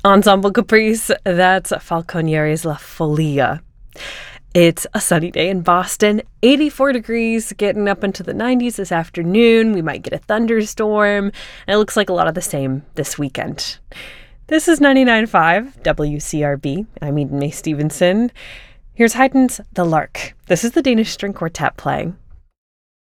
Ensemble Caprice, that's Falconieri's La Folia. It's a sunny day in Boston, 84 degrees, getting up into the 90s this afternoon. We might get a thunderstorm, and it looks like a lot of the same this weekend. This is 99.5 WCRB. I'm Eden May Stevenson. Here's Haydn's The Lark. This is the Danish String Quartet playing.